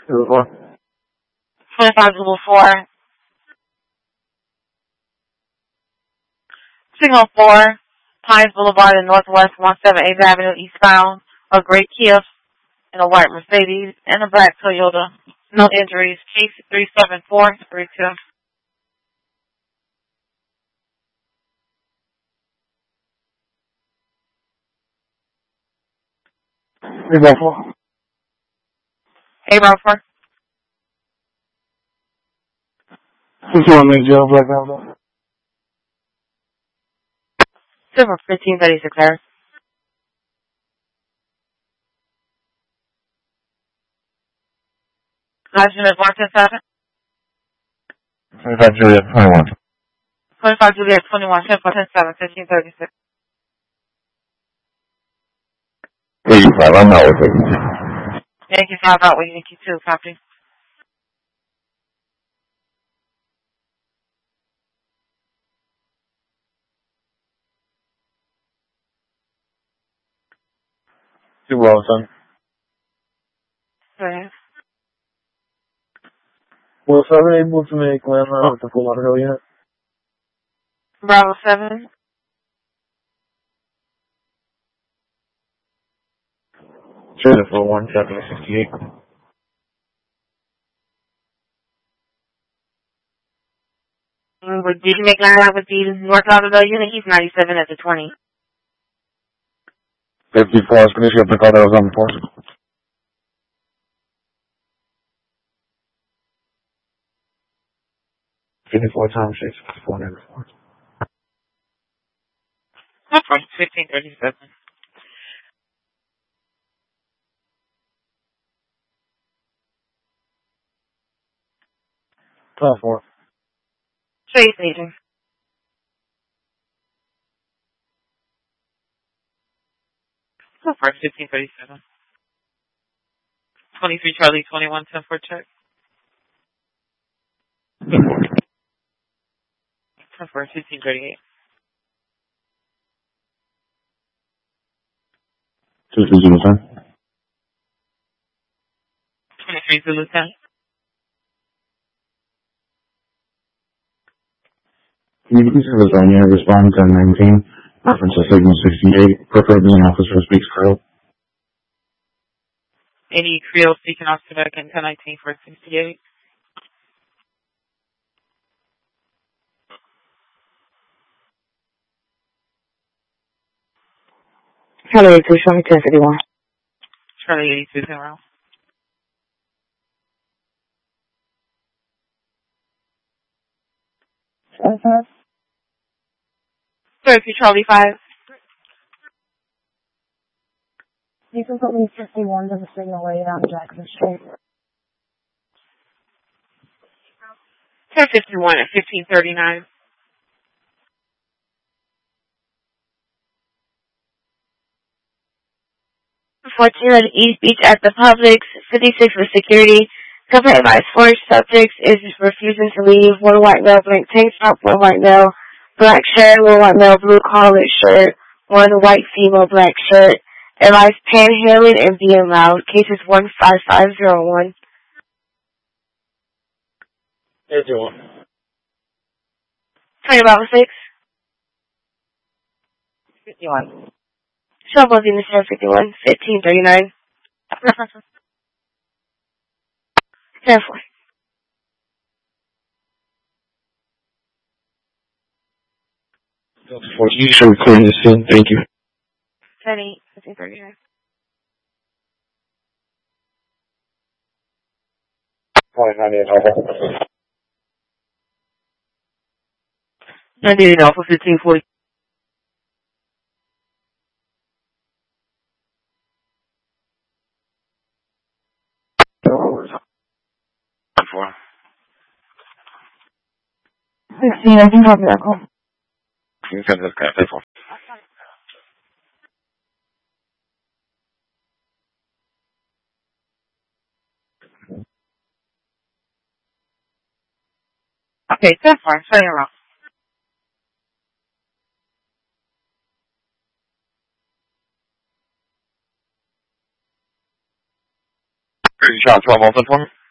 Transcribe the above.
Before. 25 Zulu 4. Signal 4, Pines Boulevard in Northwest 178th Avenue eastbound. A gray Kia and a white Mercedes and a black Toyota. No injuries. Case 37432. Before. Hey, Roper. 51 Lake Jail, Black Mountain. Silver 1536 Harris. Last unit 177. 25 Juliet, 21. 25 Juliet 21. 1047 1536. 85, I'm not with it. Yankee 5 out with Yankee 2. Copy. Too well, son. Okay. Was I able to make landline with the full Lauderdale unit? Bravo 7. Sure, the full one, chapter 68. Did you make line out with the North Lauderdale unit? He's 97 at the 20. 54, I was finishing up the call that was on the force. 54 times 6, 54 and 4. 1537. Class 4. Space agent. 1537. 23 Charlie 21 10 for check. 10 for 1538. 23 Zulu 10. 23 Zulu 10. Can you please have a zone unit respond to 19, reference to signal 68, preferably an officer speaks Creole. Any Creole speaking off to back in 1019 for 68. Hello, 82, show me 1051. Charlie 82 0. Uh-huh. 32 Charlie 5. You can put me 51 to the signal way out in Jackson Street. 1051 at 1539. Fortunate East Beach at the Publix, 56 for security. Company advice for subjects is refusing to leave. One white male, blank tank top, one white male, black shirt, one white male, blue collared shirt, one white female, black shirt. Advice panhandling and being loud. Cases 15501. 51. 20 Bravo 6. 51. Trouble in the 51. 1539. 10 4. You should record this in. Thank you. 10 8. 1539. 98 Alpha 1540. Four. 16, I can copy that call. You can send this guy. 10 4. Okay, 10 4. Turn it around. Shot 12 Alpha 1.